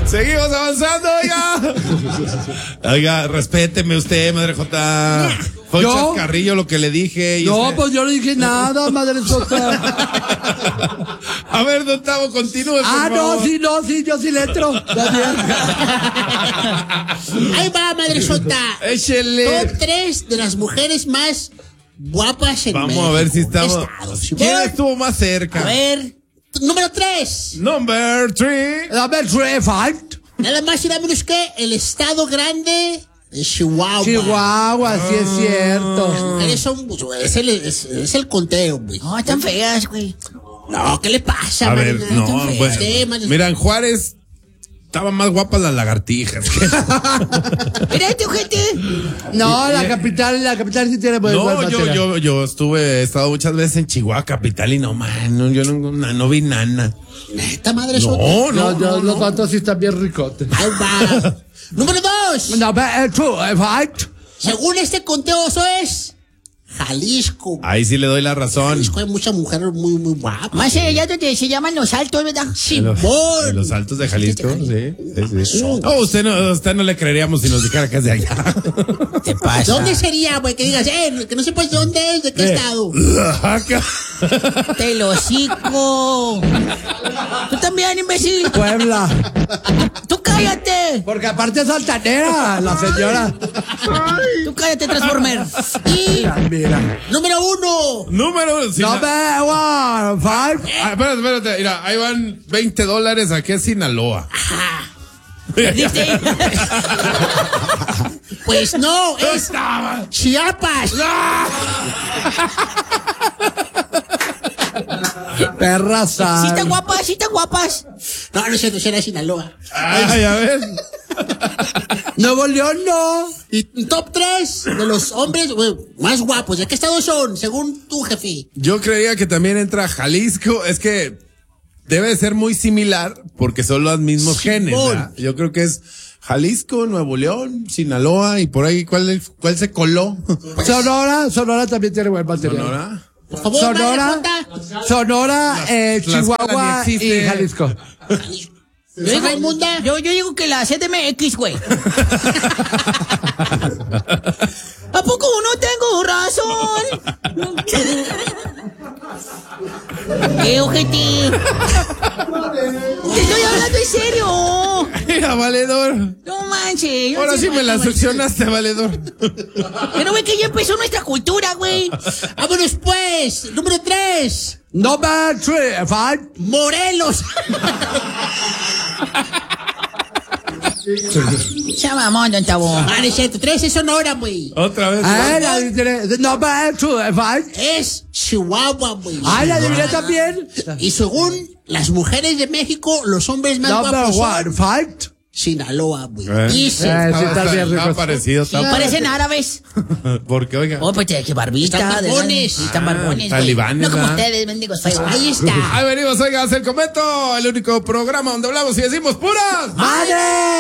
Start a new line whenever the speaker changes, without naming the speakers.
Seguimos avanzando, oiga. Oiga, respéteme usted, Madre Jota. Fue un chascarrillo lo que le dije.
No, pues yo no dije nada, Madre Jota.
A ver, don Tavo, continúe, por favor.
Sí, yo sí le entro.
Ahí va, Madre Jota.
Échele.
Top 3 de las mujeres más guapas en
Vamos
México.
a ver si estamos. ¿Quién
Simón.
estuvo más cerca?
A ver, número 3.
Number 3.
Number 3, fight.
Nada más y nada menos que el estado grande de Chihuahua.
Chihuahua, sí es cierto.
Las mujeres son, es el conteo, güey.
No, están feas, güey.
No, ¿qué le pasa,
A ver,
Marina?
no,
Están feas.
bueno.
Sí, Marina.
Mira, en Juárez estaban más guapas las lagartijas.
Mira este ojete.
No, la capital sí tiene buen material.
yo he estado muchas veces en Chihuahua capital y no, man, yo no vi nana.
Neta, Madre
No,
Jota.
Los vatos sí están bien ricotes.
Ahí va. Número 2.
Number 2, fight.
Según este conteo, eso es Jalisco.
Ahí sí le doy la razón.
Jalisco hay muchas mujeres muy, muy guapas.
Más allá donde se llaman los altos, ¿verdad?
En los altos de Jalisco, sí. No, usted no le creeríamos si nos dijera que es de allá.
¿Qué pasa?
¿Dónde sería, güey? Que digas, que no sepas dónde es, de qué estado.
Te lo hocico. Tú también, imbécil.
Puebla.
Tú cállate.
Porque aparte es altanera, la señora.
Tú cállate, Transformer. Y
Mira.
Número 1.
Número 1.
Number 1, fight.
Espérate. Mira, ahí van $20 aquí a Sinaloa.
perdiste.
Pues no, es Chiapas.
Perra sal.
Sí están guapas.
No es cierto, será Sinaloa.
Ay, a ver.
Nuevo León no.
Y top 3 de los hombres más guapos. ¿De qué estado son, según tu jefe?
Yo creería que también entra Jalisco. Es que debe de ser muy similar porque son los mismos genes, ¿verdad? Yo creo que es Jalisco, Nuevo León, Sinaloa y por ahí, ¿cuál se coló?
Pues,
Sonora también tiene buen material.
¿Sonora?
Por favor,
Sonora, Chihuahua
ni existe.
y Jalisco.
Raimunda.
Yo digo que la CDMX, güey. ¿A poco no tengo razón? ¿Qué, ojete? Te estoy hablando en serio.
Mira, valedor.
No manches.
Ahora sí me la succionaste, valedor.
Pero ve que ya empezó nuestra cultura, güey.
Vámonos pues. Número 3.
Number 3, fight.
Morelos.
Chamamón, don Tabo.
Vale, 3 es Sonora, güey.
Otra vez.
Number 2, fight.
Es Chihuahua, güey.
La adiviné también.
Y según las mujeres de México, los hombres más
Number
guapos
1,
son
fight.
Sinaloa, güey. Dice.
Sí, está bien rico.
Está parecido.
Sí, parecen árabes.
Porque, oiga.
Oh, pues que barbita.
Están barbones.
Sí, están barbones, güey.
talibanes,
No como
¿verdad?
ustedes, mendigos feos.
Ahí está.
Ahí venimos, oiga, a hacer comento. El único programa donde hablamos y decimos puras.
¡Madre!